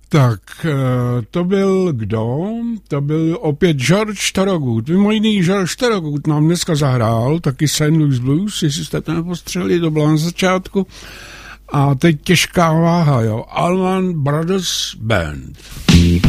Tak, to byl kdo? To byl opět George Thorogood. Mimo jiný George Thorogood nám dneska zahrál taky St. Louis Blues, jestli jste to nepostřeli, to bylo na začátku. A teď těžká váha, jo. Allman Brothers Band.